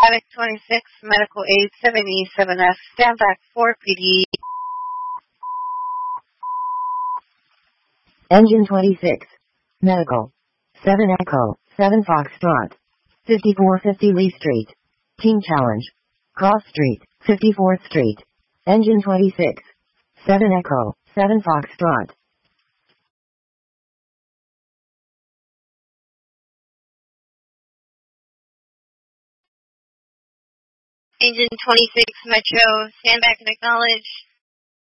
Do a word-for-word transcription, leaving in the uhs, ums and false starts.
Attic twenty-six, Medical Aid seven E seven F, stand back four P D. Engine twenty-six, Medical, seven Echo, seven Foxtrot, fifty-four fifty Lee Street, Team Challenge, Cross Street, fifty-fourth Street, Engine twenty-six, seven Echo, seven Foxtrot. Engine twenty-six, Metro, stand back and acknowledge.